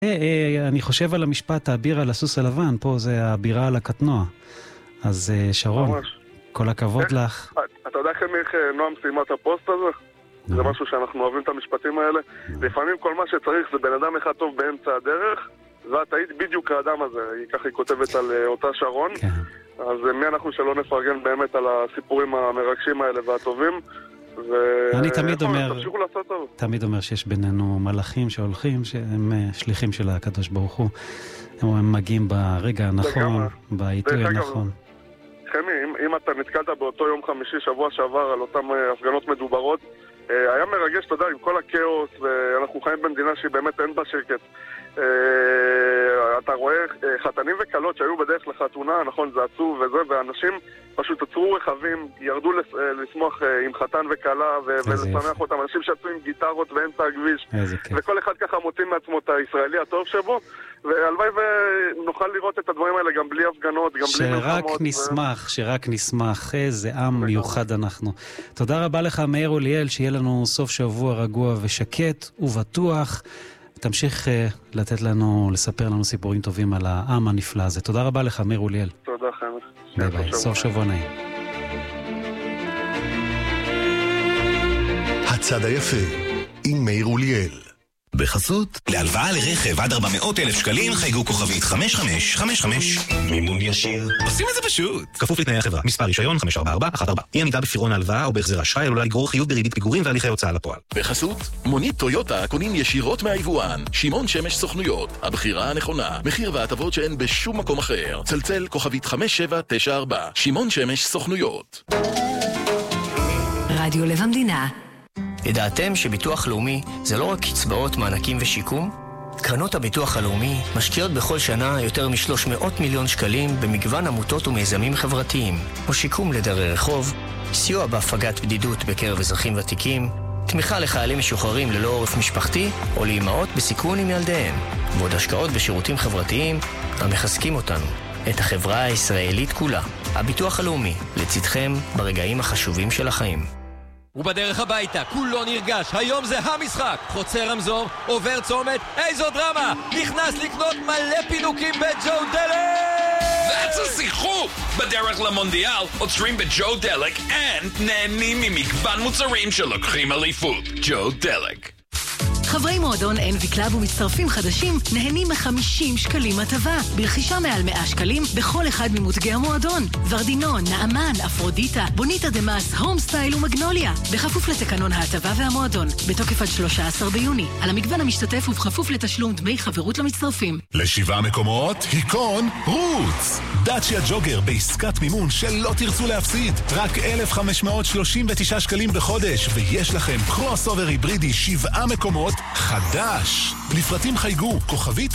אני חושב על המשפט, הבירה על הסוס הלבן, פה זה הבירה על הקטנוע. אז שרון, כל הכבוד לך. אתה יודע איך נועם סיימה את הפוסט הזה? זה משהו שאנחנו אוהבים את המשפטים האלה. לפעמים כל מה שצריך זה בן אדם אחד טוב באמצע הדרך, ואת היית בדיוק האדם הזה. ככה היא כותבת על אותה שרון. אז מי אנחנו שלא נפרגן באמת על הסיפורים המרגשים האלה והטובים. אני תמיד אומר שיש בינינו מלאכים שהולכים, שהם שליחים של הקדוש ברוך הוא. הם מגיעים ברגע הנכון, בעיתוי הנכון. חמי, אם אתה נתקלת באותו יום חמישי שבוע שעבר על אותם הפגנות מדוברות, היה מרגש, אתה יודע, עם כל הכאוס, ואנחנו חיים במדינה שהיא באמת אין בה שקט. אתה רואה חתנים וקלות שהיו בדרך לחתונה, נכון, זה עצוב וזה, ואנשים פשוט עצרו רכבים, ירדו לשמוח עם חתן וקלה ולשמח אותם, אנשים שיצאו עם גיטרות באמצע הכביש, וכל אחד ככה מוצאים מעצמו את הישראלי הטוב שבו, והלוואי ונוכל לראות את הדברים האלה גם בלי הפגנות, גם בלי מלחמות. שרק נשמח, איזה עם מיוחד אנחנו. תודה רבה לך מאיר אוליאל, שיהיה לנו סוף שבוע רגוע ושקט ובטוח. תמשיך לתת לנו, לספר לנו סיפורים טובים על העם הנפלא הזה. תודה רבה לך, מאיר אוליאל. תודה, חמש. ביי ביי, סוף שבוע נעים. הצד היפה, עם מאיר אוליאל. בחסות, להלוואה לרכב עד 400,000 שקלים חייגו כוכבית 5555. מימון ישיר. עושים את זה פשוט. כפוף לתנאי החברה. מספר רישיון 54414. אי עמידה בפירעון ההלוואה או בהחזר אשראי עלולה לגרור חיוב בריבית פיגורים והליכי הוצאה לפועל. בחסות, מונית טויוטה קונים ישירות מהיבואן. שמעון שמש סוכנויות. הבחירה הנכונה. מחיר והטבות שאין בשום מקום אחר. צלצל כוכבית 5794. שמעון שמש סוכנויות. רדיו לב המדינה. ידעתם שביטוח לאומי זה לא רק קצבאות, מענקים ושיקום? קרנות הביטוח הלאומי משקיעות בכל שנה יותר מ-300 מיליון שקלים במגוון עמותות ומיזמים חברתיים, או שיקום לדרי רחוב, סיוע בהפגת בדידות בקרב אזרחים ותיקים, תמיכה לחיילים משוחררים ללא עורף משפחתי, או לאימהות בסיכון עם ילדיהם, ועוד השקעות בשירותים חברתיים המחזקים אותנו, את החברה הישראלית כולה. הביטוח הלאומי, לצדכם ברגעים החשובים של החיים. ובדרך הביתה, כולו נרגש, היום זה המשחק. חוצה רמזור, עובר צומת, איזו דרמה! נכנס לקנות מלא פינוקים בג'ו דלק! That's a שיחוק! בדרך למונדיאל, עוצרים בג'ו דלק, and נהנים ממגוון מוצרים שלוקחים אליפות. ג'ו דלק. חברי מועדון אנבי קלאב ומצטרפים חדשים נהנים מ-50 שקלים הטבה ברכישה מעל 100 שקלים בכל אחד ממותגי המועדון. ורדינון, נעמן, אפרודיטה, בוניטה דמאס, הום סטייל ומגנוליה. בכפוף לתקנון ההטבה והמועדון. בתוקף עד 13 ביוני. על המגוון המשתתף ובכפוף לתשלום דמי חברות למצטרפים. ל7 מקומות, היכון, רוץ! דאצ'יה ג'וגר בעסקת מימון שלא תרצו להפסיד. רק 1,539 שקלים בחודש. ויש לכם קרוס אובר היברידי 7 מקומות חדש. לפרטים חייגו כוכבית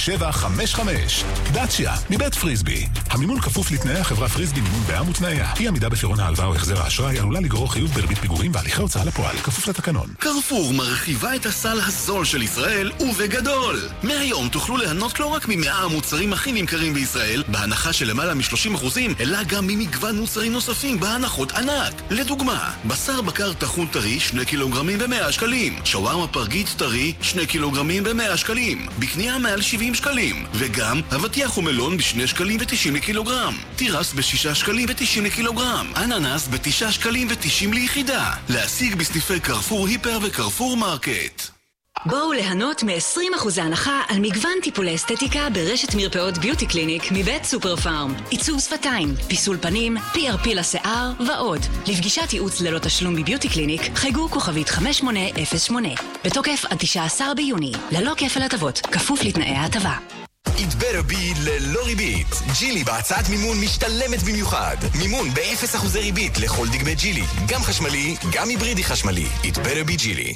5755. דאצ'יה מבית פריסבי. המימון כפוף לתנאי החברה פריסבי מימון בע"מ ותנאיה. אי עמידה בפירעון ההלוואה או החזר האשראי עלולה לגרור חיוב בריבית פיגורים והליכי הוצאה לפועל כפוף לתקנון. קרפור מרחיבה את הסל הזול של ישראל ובגדול. מהיום תוכלו ליהנות לא רק מ100 המוצרים הכי נמכרים בישראל בהנחה של למעלה מ30%, אלא גם ממגוון מוצרים נוספים בהנחות ענק. לדוגמה, בשר בקר טחון טרי 2 קילוגרמים ב100 שקלים. שווארמה פרגית טרי 2 קילוגרמים ב100 שקלים. בקנייה מעל 70 שקלים. וגם אבטיח ומלון ב2 שקלים ו90 לקילוגרם. תירס ב6 שקלים ו90 לקילוגרם. אננס ב9 שקלים ו90 ליחידה. להשיג בסניפי קרפור היפר וקרפור מרקט. בואו ליהנות מ-20% הנחה על מגוון טיפולי אסתטיקה ברשת מרפאות ביוטי קליניק מבית סופר פארם. עיצוב שפתיים, פיסול פנים, PRP לשיער ועוד. לפגישת ייעוץ ללא תשלום בביוטי קליניק חייגו כוכבית 5808. בתוקף עד 19 ביוני. ללא כפל הטבות, כפוף לתנאי ההטבה. It better be ללא ריבית. ג'ילי בהצעת מימון משתלמת במיוחד. מימון ב-0% ריבית לכל דגמי ג'ילי. גם חשמלי, גם היברידי חשמלי. It better be ג'ילי.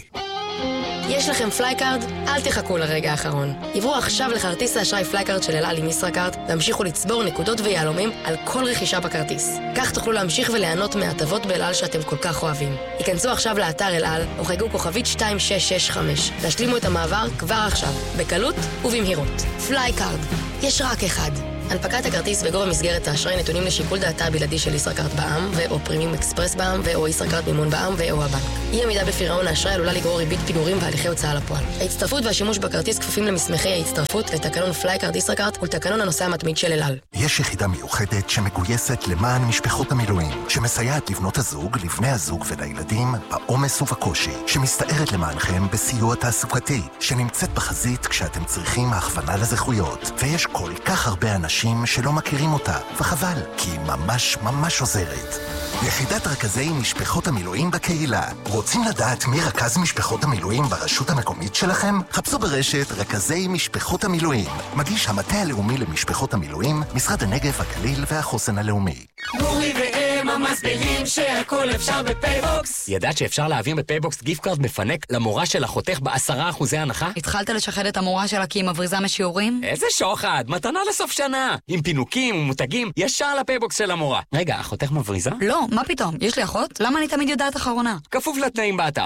יש לכם פלייקארד? אל תחכו לרגע האחרון. עברו עכשיו לכרטיס האשראי פלייקארד של אל על עם ישראכרט והמשיכו לצבור נקודות ויהלומים על כל רכישה בכרטיס. כך תוכלו להמשיך וליהנות מהטבות באל על שאתם כל כך אוהבים. היכנסו עכשיו לאתר אל על או חייגו כוכבית 2665. תשלימו את המעבר כבר עכשיו, בקלות ובמהירות. פלייקארד. יש רק אחד. הנפקת הכרטיס וגובה מסגרת האשראי נתונים לשיקול דעתה הבלעדי של ישראכרט בע"מ ו/או פרימיום אקספרס בע"מ ו/או ישראכרט מימון בע"מ ו/או הבנק. אי עמידה בפירעון האשראי עלולה לגרור ריבית פיגורים והליכי הוצאה לפועל. ההצטרפות והשימוש בכרטיס כפופים למסמכי ההצטרפות לתקנון פלייקארד ישראכרט ולתקנון הנוסע המתמיד של אל על. יש יחידה מיוחדת שמגויסת למען משפחות המילואים, שמסייעת לבנות הזוג, לבני הזוג ולילדים בעומס ובקושי, שמסתערת למענכם בסיוע תעסוקתי, שנמצאת בחזית כשאתם צריכים הכוונה לזכויות. ויש כל כך הרבה אנשים שלא מכירים אותה, וחבל, כי היא ממש ממש עוזרת. יחידת רכזי משפחות המילואים בקהילה. רוצים לדעת מי רכז משפחות המילואים ברשות המקומית שלכם? חפשו ברשת רכזי משפחות המילואים. מגיש המטה הלאומי למשפחות המילואים, משרד הנגב, הגליל והחוסן הלאומי. גורי והם המסבירים שהכל אפשר בפייבוקס. ידעת שאפשר להעביר בפייבוקס גיפט קארד מפנק למורה של אחותך ב10% הנחה? התחלת לשחד את המורה שלה כי היא מבריזה משיעורים? איזה שוחד, מתנה לסוף שנה. עם פינוקים ומותגים ישר לפייבוקס של המורה. רגע, אחותך מבריזה? לא, מה פתאום? יש לי אחות? למה אני תמיד יודעת אחרונה? כפוף לתנאים באתר.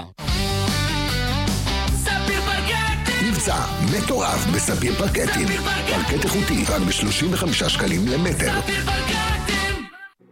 ספיר פרקטים! מבצע מטורף בספיר פרקטים. פרקט איכותי רק ב-35 שקלים למטר. ספיר פרקטים!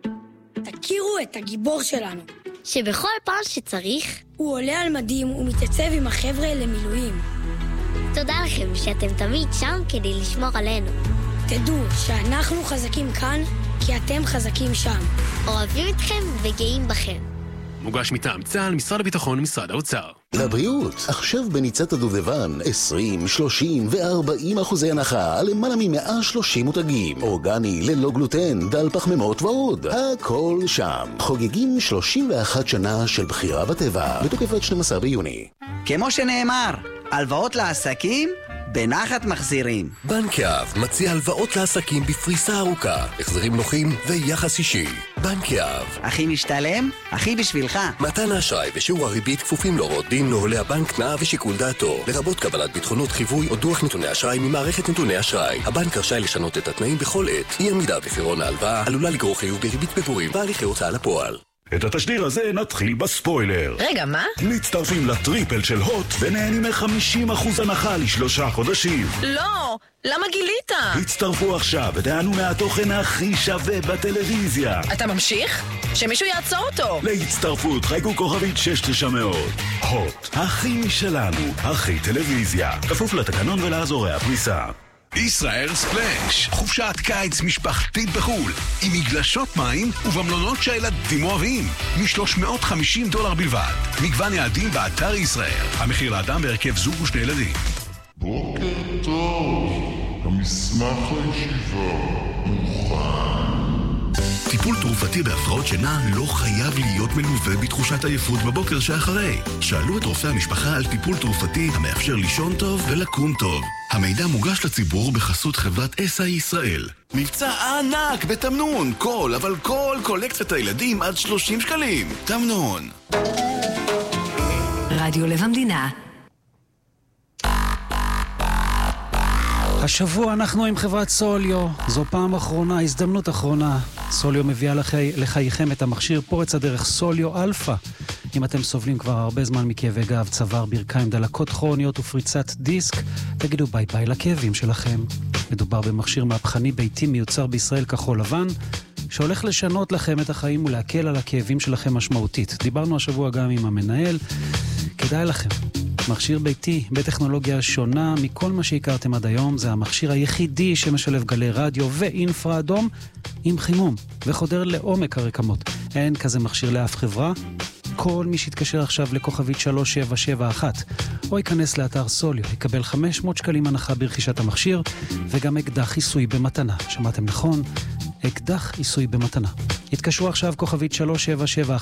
תכירו את הגיבור שלנו. שבכל פעם שצריך הוא עולה על מדים ומתייצב עם החבר'ה למילואים. תודה לכם שאתם תמיד שם כדי לשמור עלינו. תדעו שאנחנו חזקים כאן כי אתם חזקים שם. אוהבים אתכם וגאים בכם. מוגש מטעם צה"ל, משרד הביטחון ומשרד האוצר. לבריאות, עכשיו בניצת הדובדבן 20, 30 ו-40% הנחה על למעלה מ-130 מותגים. אורגני, ללא גלוטן, דל פחמימות ועוד. הכל שם. חוגגים 31 שנה של בחירה בטבע, בתוקף עד 12 ביוני. כמו שנאמר, הלוואות לעסקים בנחת מחזירים. בנק יהב מציע הלוואות לעסקים בפריסה ארוכה, החזרים נוחים ויחס אישי. בנק יהב. הכי משתלם, הכי בשבילך. מתן האשראי ושיעור הריבית כפופים להוראות דין, נוהלי הבנק, תנאיו ושיקול דעתו, לרבות קבלת ביטחונות חיווי או דוח נתוני אשראי ממערכת נתוני אשראי. הבנק רשאי לשנות את התנאים בכל עת. אי עמידה בפירעון ההלוואה עלולה לגרור חיוב בריבית פיגורים והליכי הוצאה לפועל. את התשדיר הזה נתחיל בספוילר. רגע, מה? מצטרפים לטריפל של הוט ונהנים מ-50% הנחה ל3 חודשים. לא! למה גילית? הצטרפו עכשיו ותענו מהתוכן הכי שווה בטלוויזיה. אתה ממשיך? שמישהו יעצור אותו. להצטרפות חייגו כוכבית 6900. הוט, הכי משלנו, הכי טלוויזיה. כפוף לתקנון ולאזורי הפריסה. ישראל ספלאש, חופשת קיץ משפחתית בחול, עם מגלשות מים ובמלונות שהילדים אוהבים, $350 בלבד. מגוון יעדים באתר ישראל. המחיר לאדם בהרכב זוג ושני ילדים. בוקר טוב, המסמך הישיבה מוכן. טיפול תרופתי בהפרעות שינה לא חייב להיות מלווה בתחושת עייפות בבוקר שאחרי. שאלו את רופא המשפחה על טיפול תרופתי המאפשר לישון טוב ולקום טוב. המידע מוגש לציבור בחסות חברת SI ישראל. מבצע ענק בתמנון, כל קולקציית הילדים עד 30 שקלים. תמנון. רדיו לב המדינה. השבוע אנחנו עם חברת סוליו. זו פעם אחרונה, הזדמנות אחרונה. סוליו מביאה לחייכם את המכשיר פורץ הדרך סוליו אלפא. אם אתם סובלים כבר הרבה זמן מכאבי גב, צוואר, ברכיים, דלקות כרוניות ופריצת דיסק, תגידו ביי ביי לכאבים שלכם. מדובר במכשיר מהפכני ביתי מיוצר בישראל כחול לבן, שהולך לשנות לכם את החיים ולהקל על הכאבים שלכם משמעותית. דיברנו השבוע גם עם המנהל. כדאי לכם. מכשיר ביתי בטכנולוגיה שונה מכל מה שהכרתם עד היום. זה המכשיר היחידי שמשלב גלי רדיו ואינפרה אדום עם חימום וחודר לעומק הרקמות. אין כזה מכשיר לאף חברה. כל מי שיתקשר עכשיו לכוכבית 3771 או ייכנס לאתר סוליו יקבל 500 שקלים הנחה ברכישת המכשיר וגם אקדח עיסוי במתנה. שמעתם נכון? אקדח עיסוי במתנה. התקשרו עכשיו כוכבית 3771